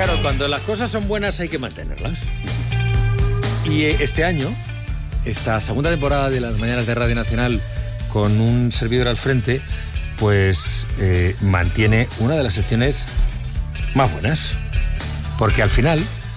Claro, cuando las cosas son buenas hay que mantenerlas. Y este año, esta segunda temporada de las Mañanas de Radio Nacional, con un servidor al frente, pues mantiene una de las secciones más buenas. Porque al final,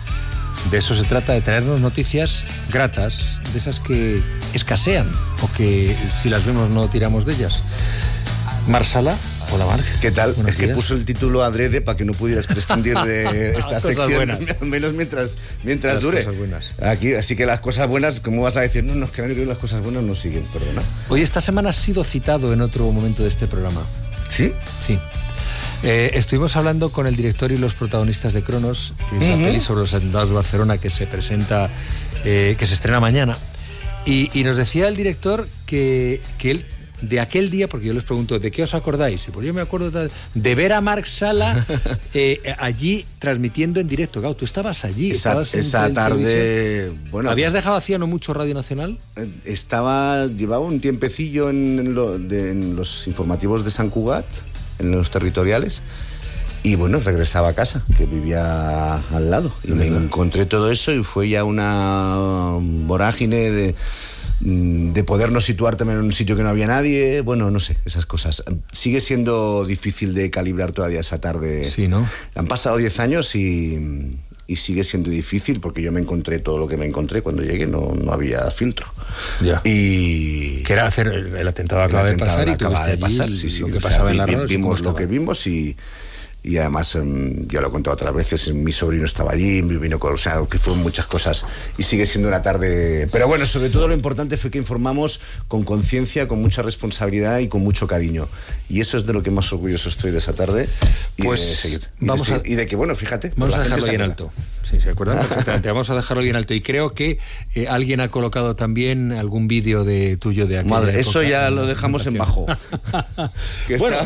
de eso se trata, de traernos noticias gratas, de esas que escasean o que si las vemos no tiramos de ellas. Marc Sala. Hola, Marc. ¿Qué tal? Buenos es que días. puso el título adrede para que no pudieras prescindir de esta sección, al menos mientras dure. Cosas buenas. Aquí, así que las cosas buenas, ¿cómo vas a decir? No, es que el año que viene las cosas buenas no siguen, perdona. Hoy esta semana has sido citado en otro momento de este programa. ¿Sí? Sí. Estuvimos hablando con el director y los protagonistas de Cronos, que es la peli sobre los atentados de Barcelona que se presenta, que se estrena mañana. Y nos decía el director que él, de aquel día, porque yo les pregunto, ¿de qué os acordáis? Y pues yo me acuerdo de ver a Marc Sala allí transmitiendo en directo. Claro, tú estabas allí. Esa tarde... Bueno, ¿habías dejado hacía no mucho Radio Nacional? Llevaba un tiempecillo en los informativos de Sant Cugat, en los territoriales, y bueno, regresaba a casa, que vivía al lado. Y me encontré todo eso y fue ya una vorágine de podernos situar también en un sitio que no había nadie, bueno, no sé, esas cosas. Sigue siendo difícil de calibrar todavía esa tarde. Sí, ¿no? Han pasado 10 años y sigue siendo difícil porque yo me encontré todo lo que me encontré cuando llegué, no había filtro. Ya. Y que era hacer el atentado acaba de pasar y acaba de pasar, sí, lo que pasaba en la radio. Vimos lo que vimos y además, ya lo he contado otras veces, mi sobrino estaba allí, mi vino, o sea, que fueron muchas cosas y sigue siendo una tarde... Pero bueno, sobre todo lo importante fue que informamos con conciencia, con mucha responsabilidad y con mucho cariño. Y eso es de lo que más orgulloso estoy de esa tarde. Pues y de que, bueno, fíjate... Vamos a dejarlo bien alto. Sí, se acuerdan perfectamente. Vamos a dejarlo bien alto. Y creo que alguien ha colocado también algún vídeo tuyo de aquella Madre, época. eso ya lo dejamos en bajo. Bueno,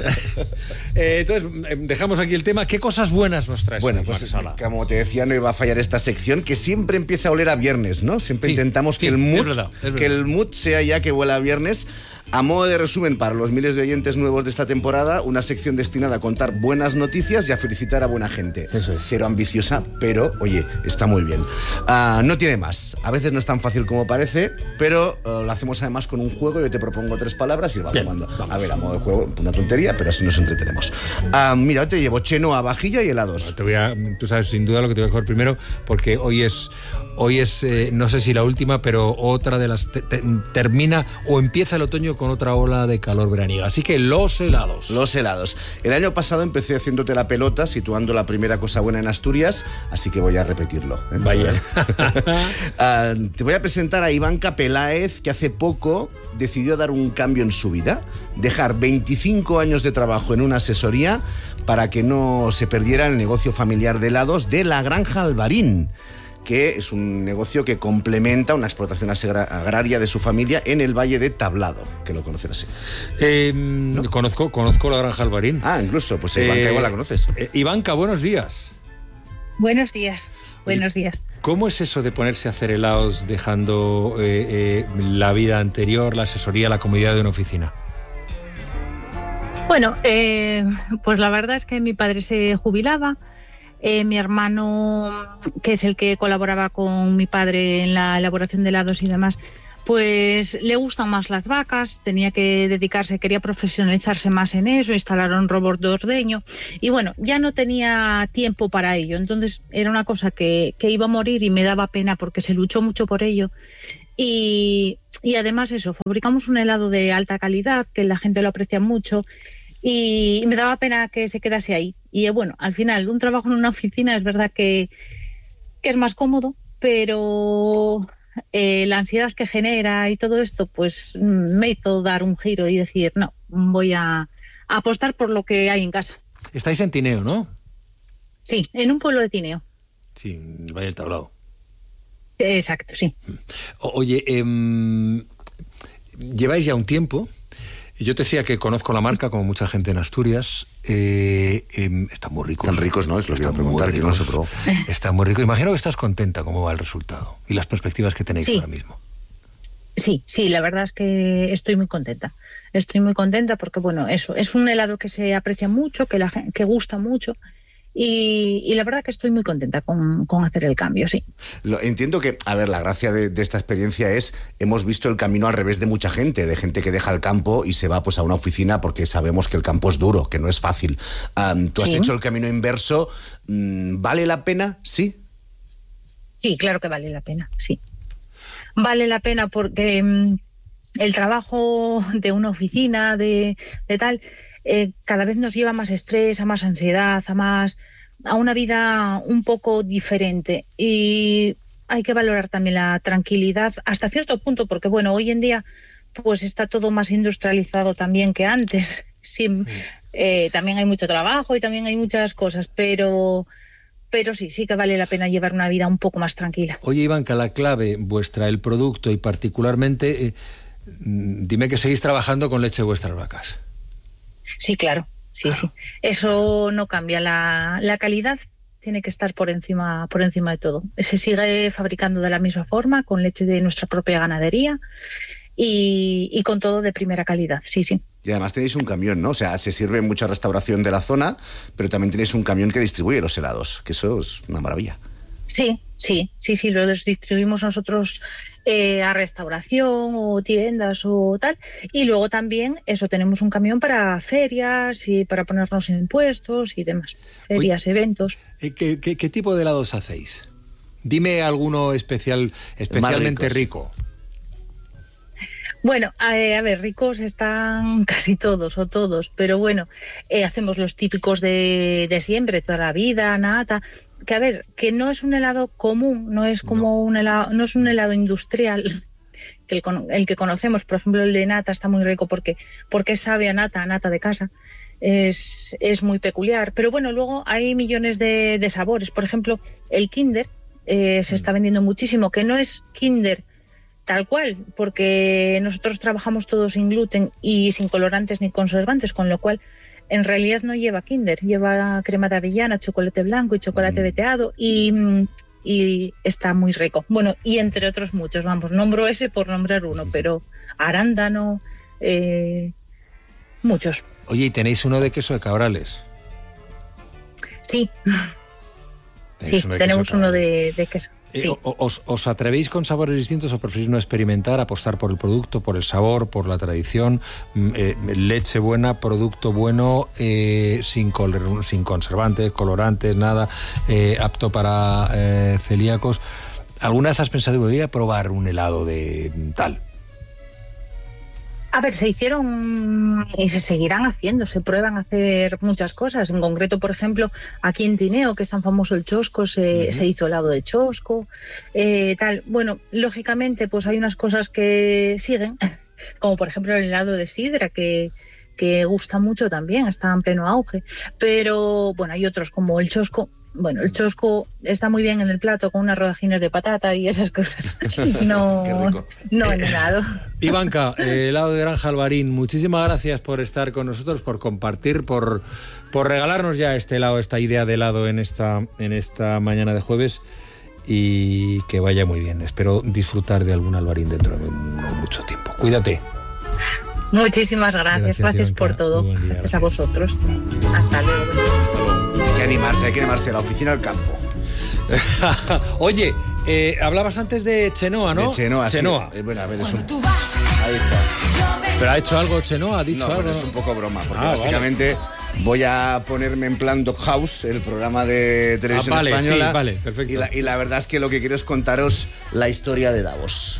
entonces... dejamos aquí el tema. ¿Qué cosas buenas nos traes? Bueno, pues como te decía, no iba a fallar esta sección, que siempre empieza a oler a viernes, ¿no? Siempre intentamos que el mood sea ya que huela a viernes. A modo de resumen, para los miles de oyentes nuevos de esta temporada, una sección destinada a contar buenas noticias y a felicitar a buena gente. Eso es. Cero ambiciosa, pero, oye, está muy bien. No tiene más. A veces no es tan fácil como parece, pero lo hacemos además con un juego. Yo te propongo 3 palabras y vamos jugando. A ver, a modo de juego, una tontería, pero así nos entretenemos. Mira, hoy te llevo chenoa, vajilla y helados. Tú sabes sin duda lo que te voy a coger primero, porque hoy es no sé si la última, pero otra de las... termina o empieza el otoño con otra ola de calor veraniega. Así que los helados. Los helados. El año pasado empecé haciéndote la pelota, situando la primera cosa buena en Asturias, así que voy a repetirlo. Vaya. Te voy a presentar a Ivanka Peláez, que hace poco decidió dar un cambio en su vida, dejar 25 años de trabajo en una asesoría para que no se perdiera el negocio familiar de helados de La Granja Alvarín, que es un negocio que complementa una explotación agraria de su familia en el Valle de Tablado, que lo conoces así. ¿No? Conozco la Granja Alvarín. Incluso, pues Ivanka igual la conoces. Ivanka, buenos días. Buenos días, buenos días. ¿Cómo es eso de ponerse a hacer helados dejando la vida anterior, la asesoría, la comodidad de una oficina? Bueno, pues la verdad es que mi padre se jubilaba. Mi hermano, que es el que colaboraba con mi padre en la elaboración de helados y demás, pues le gustan más las vacas, tenía que dedicarse, quería profesionalizarse más en eso, instalaron robot de ordeño y bueno, ya no tenía tiempo para ello, entonces era una cosa que iba a morir y me daba pena porque se luchó mucho por ello. Y además eso, fabricamos un helado de alta calidad, que la gente lo aprecia mucho, y me daba pena que se quedase ahí. Y bueno, al final, un trabajo en una oficina es verdad que es más cómodo, pero la ansiedad que genera y todo esto, pues me hizo dar un giro y decir, no, voy a apostar por lo que hay en casa. Estáis en Tineo, ¿no? Sí, en un pueblo de Tineo. Sí, en el Valle del Tablado. Exacto, sí. Oye, lleváis ya un tiempo. Yo te decía que conozco la marca, como mucha gente en Asturias. Están muy ricos. Están ricos, ¿no? Es lo que iba a preguntar, que no se probó. Está muy rico. Imagino que estás contenta cómo va el resultado y las perspectivas que tenéis ahora mismo. Sí, la verdad es que estoy muy contenta. Estoy muy contenta porque, bueno, eso, es un helado que se aprecia mucho, que gusta mucho y la verdad que estoy muy contenta con hacer el cambio, sí. Entiendo que, a ver, la gracia de esta experiencia es, hemos visto el camino al revés de mucha gente, de gente que deja el campo y se va pues a una oficina porque sabemos que el campo es duro, que no es fácil. Tú has hecho el camino inverso. ¿Vale la pena? ¿Sí? Sí, claro que vale la pena, sí. Vale la pena porque el trabajo de una oficina, de tal, cada vez nos lleva a más estrés, a más ansiedad, a una vida un poco diferente. Y hay que valorar también la tranquilidad hasta cierto punto, porque bueno, hoy en día pues está todo más industrializado también que antes. Sí, también hay mucho trabajo y también hay muchas cosas, pero sí que vale la pena llevar una vida un poco más tranquila. Oye, Ivanka, la clave vuestra, el producto y particularmente, dime que seguís trabajando con leche de vuestras vacas. Sí, claro, sí. Eso no cambia. La calidad tiene que estar por encima de todo. Se sigue fabricando de la misma forma, con leche de nuestra propia ganadería y con todo de primera calidad, sí. Y además tenéis un camión, ¿no? O sea, se sirve mucha restauración de la zona, pero también tenéis un camión que distribuye los helados, que eso es una maravilla. Sí, lo distribuimos nosotros a restauración o tiendas o tal, y luego también tenemos un camión para ferias y para ponernos impuestos y demás, ferias, eventos. ¿Qué tipo de helados hacéis? Dime alguno especialmente rico. Bueno, a ver, ricos están casi todos, pero bueno, hacemos los típicos de siempre, toda la vida, nata, que a ver, que no es un helado común, no es como un helado, no es un helado industrial, que el que conocemos, por ejemplo, el de nata está muy rico porque sabe a nata de casa, es muy peculiar, pero bueno, luego hay millones de sabores, por ejemplo, el Kinder se está vendiendo muchísimo, que no es Kinder tal cual, porque nosotros trabajamos todo sin gluten y sin colorantes ni conservantes, con lo cual en realidad no lleva Kinder, lleva crema de avellana, chocolate blanco y chocolate veteado y está muy rico. Bueno, y entre otros muchos, nombro ese por nombrar uno, pero arándano, muchos. Oye, ¿y tenéis uno de queso de Cabrales? Sí, tenemos uno de queso. Sí. ¿Os atrevéis con sabores distintos o preferís no experimentar, apostar por el producto, por el sabor, por la tradición? Leche buena, producto bueno, sin conservantes, colorantes, nada, apto para celíacos. ¿Alguna vez has pensado que voy a probar un helado de tal? A ver, se hicieron y se seguirán haciendo, se prueban a hacer muchas cosas. En concreto, por ejemplo, aquí en Tineo, que es tan famoso el chosco, se hizo helado de chosco, tal. Bueno, lógicamente, pues hay unas cosas que siguen, como por ejemplo el helado de sidra, que gusta mucho también, está en pleno auge. Pero, bueno, hay otros como el chosco. Bueno, el chosco está muy bien en el plato con unas rodajines de patata y esas cosas. No en helado. Ivanka, helado de Granja Alvarín, muchísimas gracias por estar con nosotros, por compartir, por regalarnos ya este helado, esta idea de helado en esta mañana de jueves, y que vaya muy bien. Espero disfrutar de algún Alvarín dentro de no mucho tiempo. Cuídate. Muchísimas gracias por todo. Gracias a vosotros. Hasta luego. Hay que animarse a la oficina al campo. Oye, hablabas antes de Chenoa, ¿no? De Chenoa, Chenoa. Sí. Bueno, a ver, eso. Ahí está. ¿Pero ha hecho algo Chenoa? ¿Ha dicho algo? No, es un poco broma, porque básicamente voy a ponerme en plan Doghouse, el programa de televisión española. Sí, vale, perfecto. Y la verdad es que lo que quiero es contaros la historia de Davos.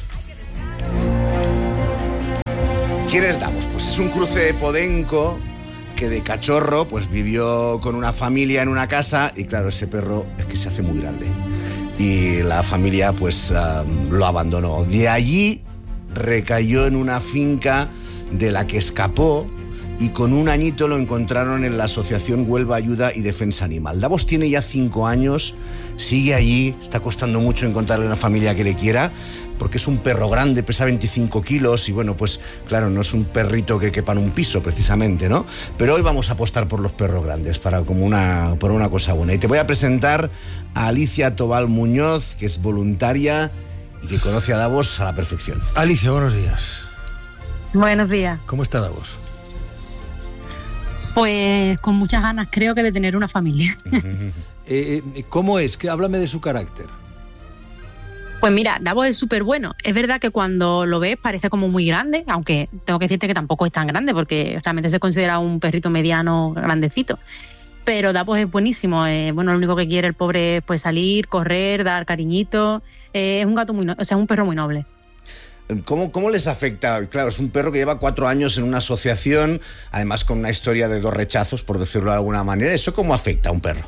¿Quién es Davos? Pues es un cruce de podenco que de cachorro pues vivió con una familia en una casa y claro, ese perro es que se hace muy grande y la familia pues lo abandonó. De allí recayó en una finca de la que escapó y con un añito lo encontraron en la Asociación Huelva Ayuda y Defensa Animal. Davos tiene ya 5 años, sigue allí, está costando mucho encontrarle una familia que le quiera, porque es un perro grande, pesa 25 kilos y bueno, pues claro, no es un perrito que quepa en un piso precisamente, ¿no? Pero hoy vamos a apostar por los perros grandes, por una cosa buena. Y te voy a presentar a Alicia Tobal Muñoz, que es voluntaria y que conoce a Davos a la perfección. Alicia, buenos días. Buenos días. ¿Cómo está Davos? Pues con muchas ganas, creo que de tener una familia. ¿Cómo es? Háblame de su carácter. Pues mira, Davos es súper bueno. Es verdad que cuando lo ves parece como muy grande, aunque tengo que decirte que tampoco es tan grande, porque realmente se considera un perrito mediano grandecito. Pero Davos es buenísimo. Bueno, lo único que quiere el pobre es pues salir, correr, dar cariñito. Es un gato un perro muy noble. ¿Cómo les afecta? Claro, es un perro que lleva 4 años en una asociación, además con una historia de 2 rechazos, por decirlo de alguna manera. ¿Eso cómo afecta a un perro?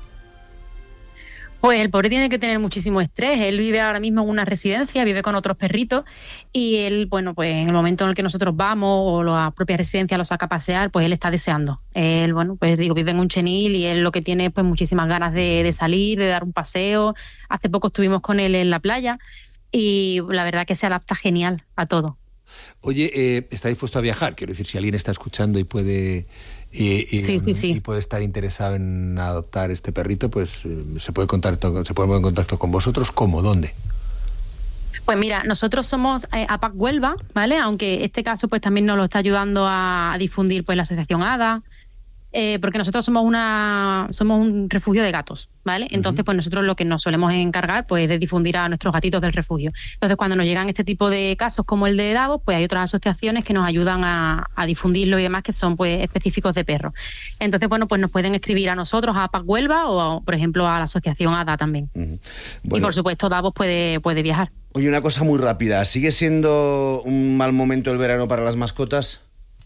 Pues el pobre tiene que tener muchísimo estrés. Él vive ahora mismo en una residencia, vive con otros perritos y él, bueno, pues en el momento en el que nosotros vamos o la propia residencia lo saca a pasear, pues él está deseando. Él, bueno, pues digo, vive en un chenil y él lo que tiene es pues muchísimas ganas de salir, de dar un paseo. Hace poco estuvimos con él en la playa y la verdad que se adapta genial a todo. Oye, ¿está dispuesto a viajar? Quiero decir, si alguien está escuchando y puede... Sí. Y puede estar interesado en adoptar este perrito, pues se puede poner en contacto con vosotros. ¿Cómo? ¿Dónde? Pues mira, nosotros somos APAC Huelva, ¿vale? Aunque este caso pues también nos lo está ayudando a difundir pues la asociación ADA, porque nosotros somos un refugio de gatos, ¿vale? Entonces pues nosotros lo que nos solemos encargar pues de difundir a nuestros gatitos del refugio. Entonces cuando nos llegan este tipo de casos como el de Davos, pues hay otras asociaciones que nos ayudan a difundirlo y demás, que son pues específicos de perros. Entonces bueno, pues nos pueden escribir a nosotros, a APAC Huelva o por ejemplo a la asociación ADA también. Bueno, y por supuesto Davos puede viajar. Oye, una cosa muy rápida, ¿sigue siendo un mal momento el verano para las mascotas?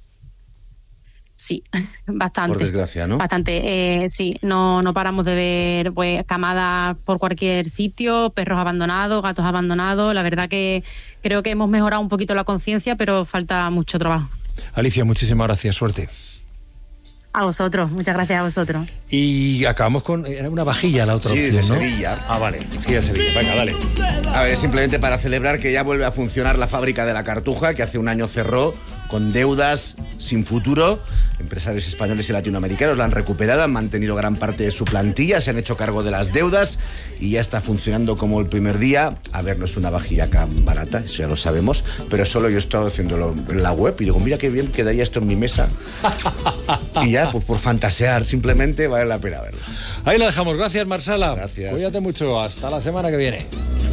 Sí, bastante. Por desgracia, ¿no? Bastante, sí. No paramos de ver pues camadas por cualquier sitio, perros abandonados, gatos abandonados. La verdad que creo que hemos mejorado un poquito la conciencia, pero falta mucho trabajo. Alicia, muchísimas gracias. Suerte. A vosotros, muchas gracias a vosotros. Y acabamos con... Era una vajilla la otra opción, de ¿no? Sevilla. Ah, vale, vajilla de Sevilla. Venga, dale. A ver, simplemente para celebrar que ya vuelve a funcionar la fábrica de la Cartuja, que hace un año cerró con deudas sin futuro. Empresarios españoles y latinoamericanos la han recuperado, han mantenido gran parte de su plantilla, se han hecho cargo de las deudas y ya está funcionando como el primer día. A ver, no es una vajilla acá barata, eso ya lo sabemos, pero solo yo he estado haciéndolo en la web y digo, mira qué bien quedaría esto en mi mesa. Y ya, pues por fantasear, simplemente vale la pena verlo. Ahí la dejamos. Gracias, Marsala. Gracias. Cuídate mucho. Hasta la semana que viene.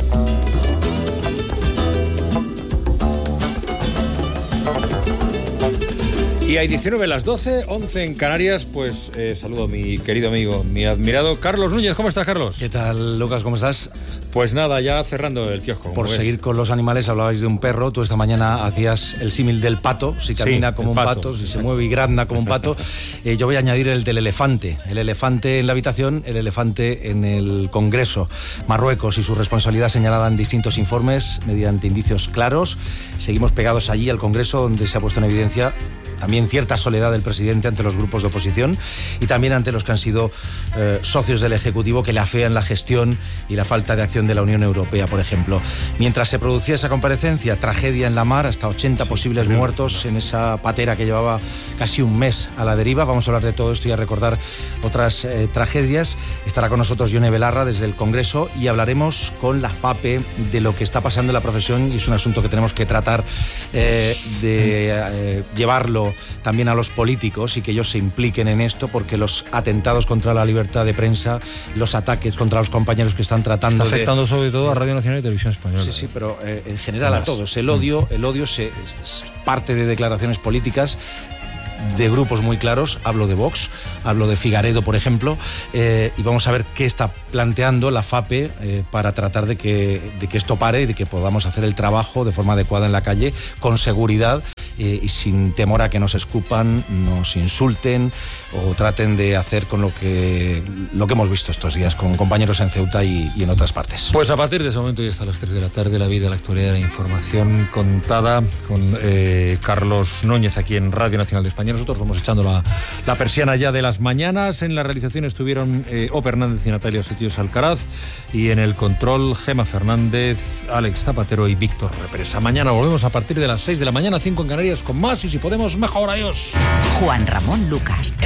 Y hay 19 las 12, 11 en Canarias, pues saludo a mi querido amigo, mi admirado Carlos Núñez. ¿Cómo estás, Carlos? ¿Qué tal, Lucas? ¿Cómo estás? Pues nada, ya cerrando el kiosco. Por seguir con los animales, hablabais de un perro. Tú esta mañana hacías el símil del pato. Si camina como un pato, si se mueve y grazna como un pato. Yo voy a añadir el del elefante. El elefante en la habitación, el elefante en el Congreso. Marruecos y su responsabilidad señalada en distintos informes mediante indicios claros. Seguimos pegados allí al Congreso, donde se ha puesto en evidencia también cierta soledad del presidente ante los grupos de oposición y también ante los que han sido socios del Ejecutivo, que le afean la gestión y la falta de acción de la Unión Europea, por ejemplo. Mientras se producía esa comparecencia, tragedia en la mar, hasta 80 posibles muertos en esa patera que llevaba casi un mes a la deriva. Vamos a hablar de todo esto y a recordar otras tragedias. Estará con nosotros Yone Belarra desde el Congreso y hablaremos con la FAPE de lo que está pasando en la profesión, y es un asunto que tenemos que tratar de llevarlo también a los políticos y que ellos se impliquen en esto, porque los atentados contra la libertad de prensa, los ataques contra los compañeros que están tratando está afectando sobre todo a Radio Nacional y Televisión Española. Sí, pero en general a todos. El odio es parte de declaraciones políticas de grupos muy claros. Hablo de Vox, hablo de Figaredo, por ejemplo, y vamos a ver qué está planteando la FAPE para tratar de que esto pare y de que podamos hacer el trabajo de forma adecuada en la calle, con seguridad y sin temor a que nos escupan, nos insulten o traten de hacer con lo que hemos visto estos días con compañeros en Ceuta y en otras partes. Pues a partir de ese momento y hasta las 3 de la tarde, la vida, la actualidad, la información contada con Carlos Núñez aquí en Radio Nacional de España. Nosotros vamos echando la persiana ya de las mañanas. En la realización estuvieron Ope Hernández y Natalia Sotillos Alcaraz, y en el control Gema Fernández, Alex Zapatero y Víctor Represa. Mañana volvemos a partir de las 6 de la mañana, 5 en Canarias, con más y si podemos mejor. Adiós. Juan Ramón Lucas.